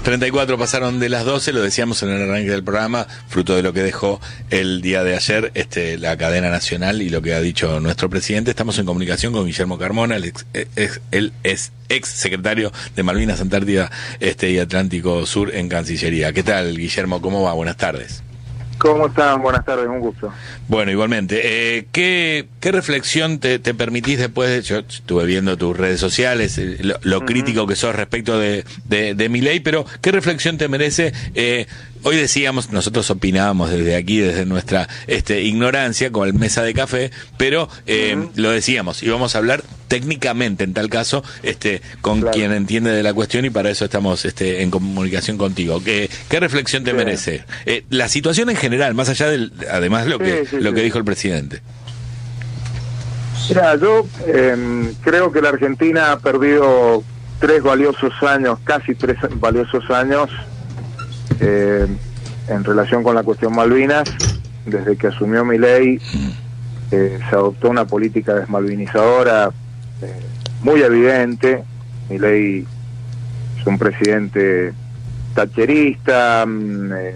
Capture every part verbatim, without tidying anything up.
treinta y cuatro pasaron de las doce, lo decíamos en el arranque del programa, fruto de lo que dejó el día de ayer este, la cadena nacional y lo que ha dicho nuestro presidente. Estamos en comunicación con Guillermo Carmona, el ex, ex, él es ex secretario de Malvinas, Antártida este, y Atlántico Sur en Cancillería. ¿Qué tal, Guillermo? ¿Cómo va? Buenas tardes. ¿Cómo están? Buenas tardes, un gusto. Bueno, igualmente. Eh, ¿qué, ¿Qué reflexión te, te permitís después de...? Yo estuve viendo tus redes sociales, eh, lo, lo uh-huh. crítico que sos respecto de, de, de Milei, pero ¿qué reflexión te merece? Eh, hoy decíamos, nosotros opinábamos desde aquí, desde nuestra este, ignorancia, con el mesa de café, pero eh, uh-huh. lo decíamos, íbamos a hablar técnicamente, en tal caso, este, con claro. quien entiende de la cuestión, y para eso estamos este, en comunicación contigo. ¿Qué, qué reflexión te sí. merece? Eh, la situación en general, más allá del, además lo que, sí, sí, lo que sí. dijo el presidente. Mira, yo eh, creo que la Argentina ha perdido tres valiosos años, casi tres valiosos años, eh, en relación con la cuestión Malvinas. Desde que asumió Milei, eh, se adoptó una política desmalvinizadora eh, muy evidente. Milei es un presidente thatcherista, eh,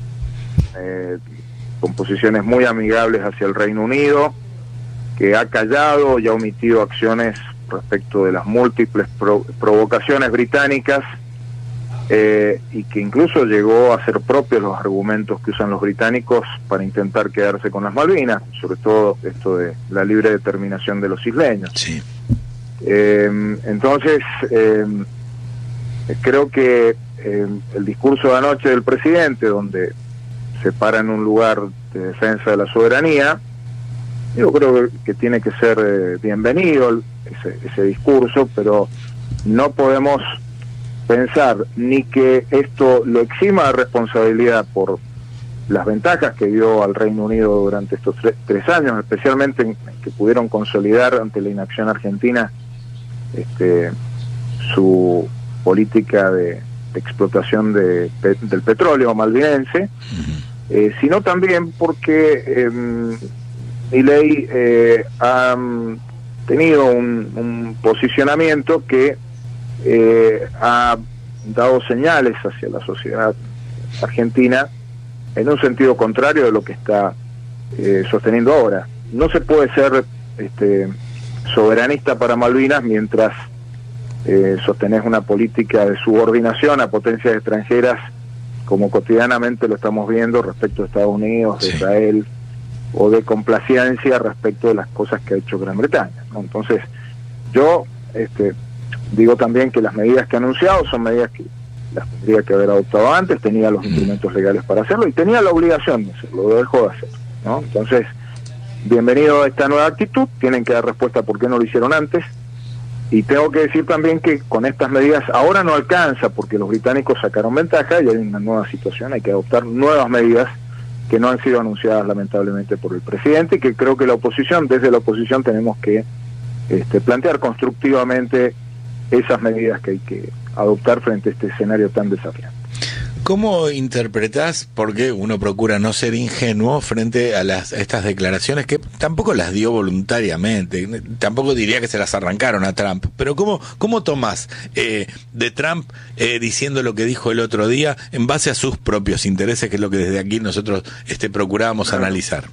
eh, con posiciones muy amigables hacia el Reino Unido, que ha callado y ha omitido acciones respecto de las múltiples pro provocaciones británicas, eh, y que incluso llegó a hacer propios los argumentos que usan los británicos para intentar quedarse con las Malvinas, sobre todo esto de la libre determinación de los isleños. Sí. Eh, entonces, eh, creo que eh, el discurso de anoche del presidente, donde se para en un lugar de defensa de la soberanía, yo creo que tiene que ser eh, bienvenido ese, ese discurso, pero no podemos pensar ni que esto lo exima de responsabilidad por las ventajas que dio al Reino Unido durante estos tres, tres años, especialmente en, que pudieron consolidar ante la inacción argentina este, su política de, de explotación de, de, del petróleo malvinense, eh, sino también porque eh, Milei eh, ha tenido un, un posicionamiento que eh, ha dado señales hacia la sociedad argentina en un sentido contrario de lo que está eh, sosteniendo ahora. No se puede ser este, soberanista para Malvinas mientras eh, sostenés una política de subordinación a potencias extranjeras, como cotidianamente lo estamos viendo respecto a Estados Unidos, de sí. Israel, o de complacencia respecto de las cosas que ha hecho Gran Bretaña, ¿no? Entonces, yo este, digo también que las medidas que ha anunciado son medidas que las tendría que haber adoptado antes, tenía los instrumentos legales para hacerlo y tenía la obligación de hacerlo, lo dejó de hacer, ¿no? Entonces, bienvenido a esta nueva actitud, tienen que dar respuesta a por qué no lo hicieron antes, y tengo que decir también que con estas medidas ahora no alcanza, porque los británicos sacaron ventaja y hay una nueva situación, hay que adoptar nuevas medidas que no han sido anunciadas lamentablemente por el presidente, y que creo que la oposición, desde la oposición tenemos que este, plantear constructivamente esas medidas que hay que adoptar frente a este escenario tan desafiante. ¿Cómo interpretás, porque uno procura no ser ingenuo frente a, las, a estas declaraciones que tampoco las dio voluntariamente, tampoco diría que se las arrancaron a Trump, pero cómo, cómo tomás eh, de Trump eh, diciendo lo que dijo el otro día en base a sus propios intereses, que es lo que desde aquí nosotros este, procurábamos analizar?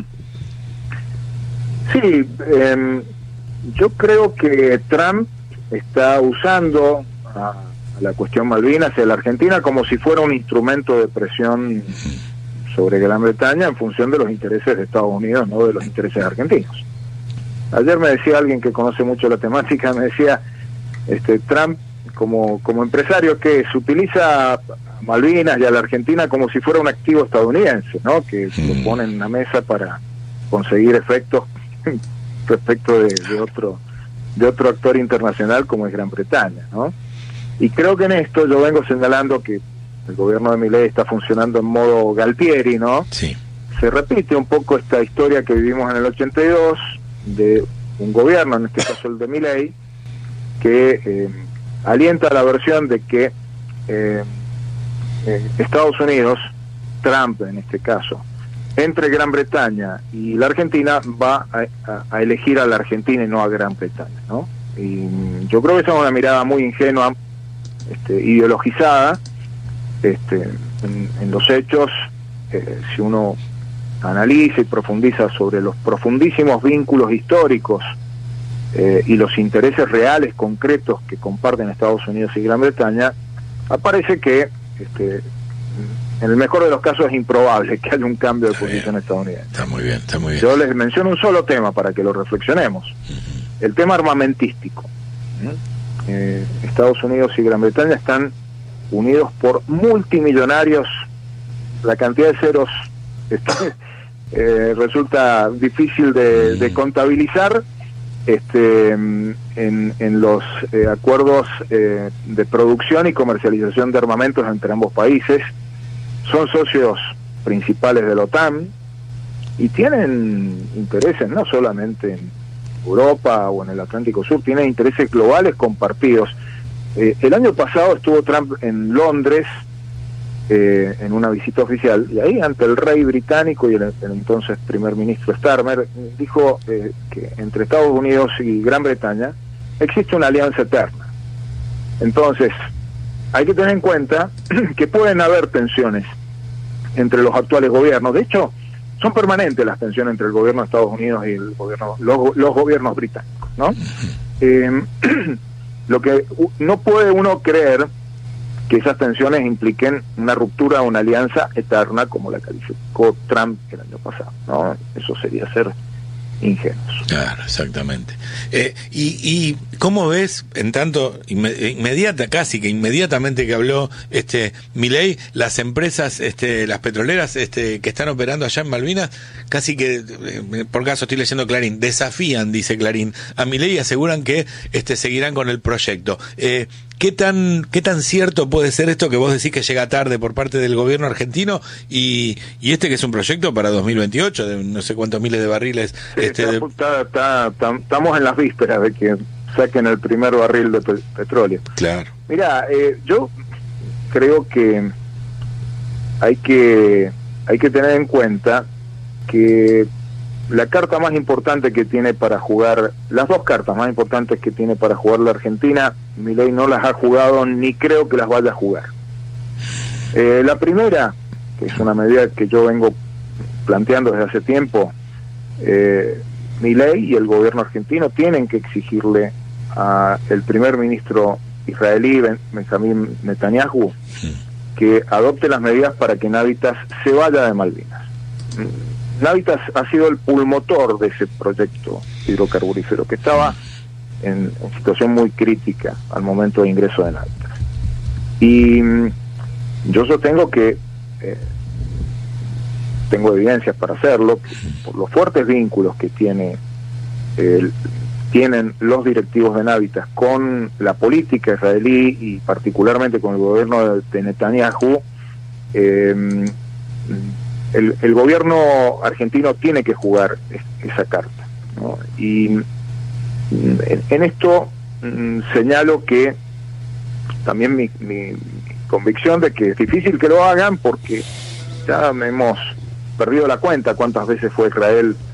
Sí, eh, yo creo que Trump está usando a la cuestión Malvinas y a la Argentina como si fuera un instrumento de presión sobre Gran Bretaña en función de los intereses de Estados Unidos, no de los intereses argentinos. Ayer me decía alguien que conoce mucho la temática, me decía, este Trump como, como empresario que se utiliza a Malvinas y a la Argentina como si fuera un activo estadounidense, ¿no? Que mm. lo pone en la mesa para conseguir efectos respecto de, de otro de otro actor internacional como es Gran Bretaña, ¿no? Y creo que en esto yo vengo señalando que el gobierno de Milei está funcionando en modo Galtieri, ¿no? Sí. Se repite un poco esta historia que vivimos en el ochenta y dos, de un gobierno, en este caso el de Milei, que eh, alienta la versión de que eh, eh, Estados Unidos, Trump en este caso, entre Gran Bretaña y la Argentina va a, a, a elegir a la Argentina y no a Gran Bretaña, ¿no? Y yo creo que esa es una mirada muy ingenua, Este, ideologizada, este, en, en los hechos, eh, si uno analiza y profundiza sobre los profundísimos vínculos históricos eh, y los intereses reales, concretos que comparten Estados Unidos y Gran Bretaña, aparece que este, en el mejor de los casos es improbable que haya un cambio de está posición bien. estadounidense. Está muy bien, está muy bien. Yo les menciono un solo tema para que lo reflexionemos. Uh-huh. El tema armamentístico. ¿Mm? Eh, Estados Unidos y Gran Bretaña están unidos por multimillonarios. La cantidad de ceros este, eh, resulta difícil de, uh-huh. de contabilizar. Este, en, en los eh, acuerdos eh, de producción y comercialización de armamentos entre ambos países. Son socios principales de la OTAN y tienen intereses no solamente en Europa o en el Atlántico Sur, tienen intereses globales compartidos. Eh, el año pasado estuvo Trump en Londres eh, en una visita oficial, y ahí ante el rey británico y el, el entonces primer ministro Starmer, dijo eh, que entre Estados Unidos y Gran Bretaña existe una alianza eterna. Entonces, hay que tener en cuenta que pueden haber tensiones entre los actuales gobiernos. De hecho, son permanentes las tensiones entre el gobierno de Estados Unidos y el gobierno, los, los gobiernos británicos, ¿no? Eh, lo que no puede uno creer que esas tensiones impliquen una ruptura o una alianza eterna como la calificó Trump el año pasado, ¿no? Eso sería ser ingenuos. Claro, exactamente. Eh, y, y ¿cómo ves, en tanto, inme- inmediata, casi que inmediatamente que habló este Milei, las empresas, este, las petroleras este, que están operando allá en Malvinas, casi que, eh, por caso estoy leyendo Clarín, desafían, dice Clarín, a Milei y aseguran que este, seguirán con el proyecto. Eh, ¿Qué tan qué tan cierto puede ser esto que vos decís que llega tarde por parte del gobierno argentino y, y este que es un proyecto para dos mil veintiocho de no sé cuántos miles de barriles? Sí, este, está, de... está, está, está, estamos en las vísperas de que saquen el primer barril de pe- petróleo. Claro. Mira, eh, yo creo que hay que hay que tener en cuenta que la carta más importante que tiene para jugar, las dos cartas más importantes que tiene para jugar la Argentina, Milei no las ha jugado ni creo que las vaya a jugar. Eh, la primera, que es una medida que yo vengo planteando desde hace tiempo, eh, Milei y el gobierno argentino tienen que exigirle al primer ministro israelí, Ben, Benjamín Netanyahu, que adopte las medidas para que Navitas se vaya de Malvinas. Navitas ha sido el pulmotor de ese proyecto hidrocarburífero que estaba en, en situación muy crítica al momento de ingreso de Navitas. Y mm, yo sostengo que eh, tengo evidencias para hacerlo, que por los fuertes vínculos que tiene eh, tienen los directivos de Navitas con la política israelí y particularmente con el gobierno de, de Netanyahu, eh, El, el gobierno argentino tiene que jugar es, esa carta, ¿no? Y en, en esto mm, señalo que también mi, mi, mi convicción de que es difícil que lo hagan porque ya hemos perdido la cuenta cuántas veces fue Israel